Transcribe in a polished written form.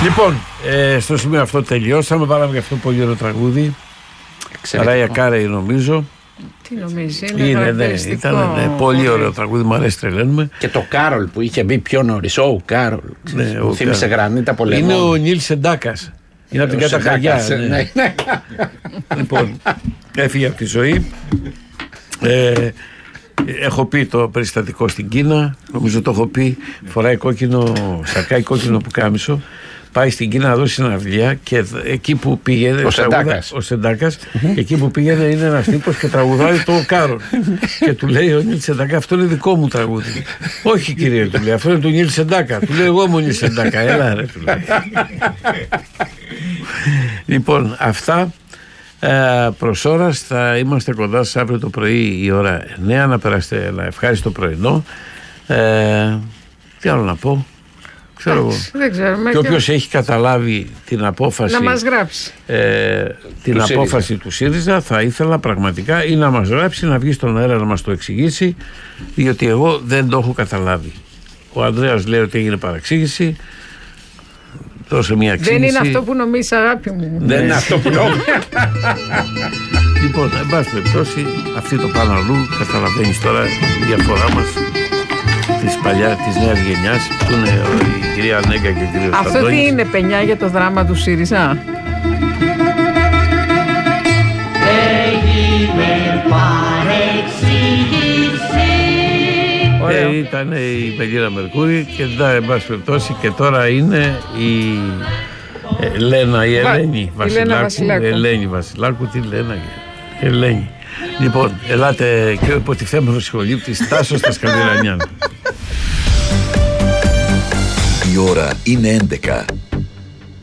Λοιπόν, στο σημείο αυτό τελειώσαμε. Βάλαμε και αυτό πολύ ωραίο τραγούδι. Ράια Κάρεϊ, νομίζω. Τι νομίζει, ήταν πολύ ωραίο τραγούδι, μου αρέσει, τρελαίνουμε. Και το Κάρολ που είχε μπει πιο νωρίς, ο Κάρολ. Μου θύμισε Γρανίτα Πολεμών. Είναι ο Νίλ Σεντάκας. Είναι από την Καταχαριά. Λοιπόν, έφυγε από τη ζωή. Έχω πει το περιστατικό στην Κίνα, νομίζω το έχω πει. Φοράει κόκκινο, σακάει κόκκινο πουκάμισο. Πάει στην Κίνα να δώσει συναυλία και εκεί που πήγαινε. Ο Σεντάκας. Εκεί που πήγαινε είναι ένας τύπος και τραγουδάει το Κάρολ. Και του λέει ο Νίλ Σεντάκα, αυτό είναι δικό μου τραγούδι. Όχι, κύριε, του λέει, αυτό είναι του Νίλ Σεντάκα. Του λέει, εγώ είμαι ο Νίλ Σεντάκα. Έλα, ρε, του λέει. Λοιπόν, αυτά. Προς ώρας θα είμαστε κοντά σας αύριο το πρωί η ώρα 9. Να περάσετε ένα ευχάριστο πρωινό. Τι άλλο να πω, ξέρω εγώ. Και όποιος έχει καταλάβει την απόφαση, να μας γράψει την απόφαση του ΣΥΡΙΖΑ, θα ήθελα πραγματικά ή να μας γράψει, να βγει στον αέρα να μας το εξηγήσει, διότι εγώ δεν το έχω καταλάβει. Ο Ανδρέας λέει ότι έγινε παραξήγηση. Δεν είναι αυτό που νομίζεις, αγάπη μου. Δεν είναι αυτό που νομίζεις. Λοιπόν, εν πάση περιπτώσει, αυτή το πάνω αλλού καταλαβαίνεις τώρα η διαφορά μας της νέας γενιάς, που είναι η κυρία Νέγκα και ο κύριος Σταντώνης. Αυτό τι είναι, πενιά για το δράμα του ΣΥΡΙΖΑ? Έγινε παρεξήγηση. Ήταν η Μελίνα Μερκούρη και εν πάση περιπτώσει, και τώρα είναι η Ελένη Βασιλάκου. Τι Λένα, Ελένη. Λοιπόν, ελάτε και ο υποτιθέμενος σχολείπτης Τάσος στα Σκανδινανιάν. Η ώρα είναι 11.